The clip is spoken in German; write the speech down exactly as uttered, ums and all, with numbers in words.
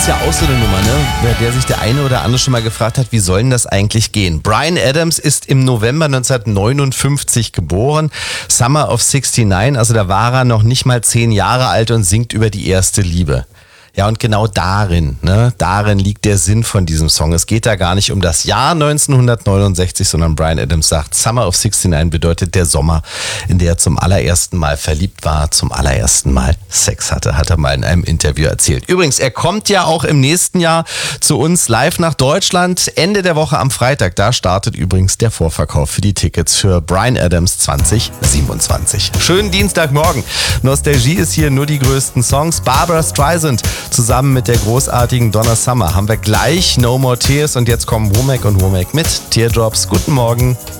ist ja auch so eine Nummer, ne? Bei der sich der eine oder andere schon mal gefragt hat, wie soll denn das eigentlich gehen? Bryan Adams ist im November neunzehnhundertneunundfünfzig geboren, Summer of sixty-nine, also da war er noch nicht mal zehn Jahre alt und singt über die erste Liebe. Ja, und genau darin, ne, darin liegt der Sinn von diesem Song. Es geht da gar nicht um das Jahr neunzehnhundertneunundsechzig, sondern Bryan Adams sagt, Summer of sixty-nine bedeutet der Sommer, in der er zum allerersten Mal verliebt war, zum allerersten Mal Sex hatte, hat er mal in einem Interview erzählt. Übrigens, er kommt ja auch im nächsten Jahr zu uns live nach Deutschland, Ende der Woche am Freitag. Da startet übrigens der Vorverkauf für die Tickets für Bryan Adams zwanzig siebenundzwanzig. Schönen Dienstagmorgen. Nostalgie ist hier, nur die größten Songs. Barbra Streisand zusammen mit der großartigen Donna Summer haben wir gleich No More Tears und jetzt kommen Womack und Womack mit Teardrops. Guten Morgen.